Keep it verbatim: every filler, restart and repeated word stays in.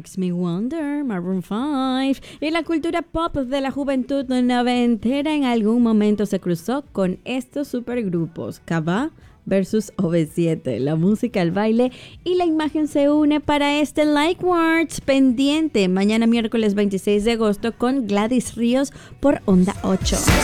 Makes Me Wonder, Maroon cinco. Y la cultura pop de la juventud noventera en algún momento se cruzó con estos supergrupos. Cabá versus O V siete. La música, el baile y la imagen se une para este Like Words pendiente mañana miércoles veintiséis de agosto con Gladys Ríos por Onda ocho.